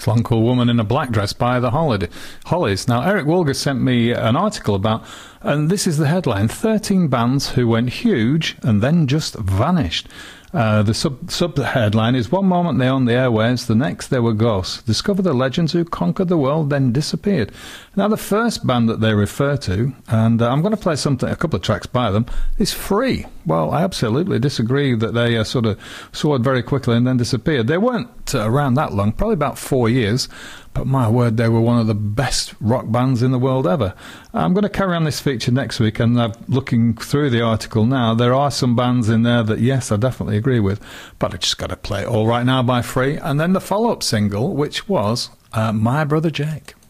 Flunkel Woman in a Black Dress by the Hollies. Now, Eric Wolger sent me an article about, and this is the headline, 13 bands who went huge and then just vanished. The sub-headline is, one moment they owned the airwaves, the next they were ghosts. Discover the legends who conquered the world, then disappeared. Now, the first band that they refer to, and I'm going to play a couple of tracks by them, is Free. Well, I absolutely disagree that they sort of soared very quickly and then disappeared. They weren't around that long, probably about 4 years, but my word, they were one of the best rock bands in the world ever. I'm going to carry on this feature next week, and looking through the article now, there are some bands in there that, yes, I definitely agree with, but I just got to play it all right now by Free, and then the follow-up single, which was My Brother Jake.